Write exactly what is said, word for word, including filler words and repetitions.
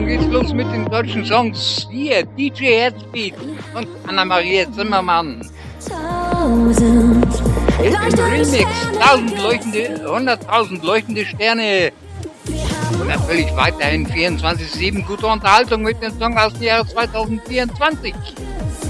geht's los mit den deutschen Songs. Hier, D J Headspeed und Anna-Maria Zimmermann. Im Remix, tausend leuchtende, hunderttausend leuchtende Sterne. Und natürlich weiterhin vierundzwanzig sieben gute Unterhaltung mit dem Song aus dem Jahre zweitausendvierundzwanzig.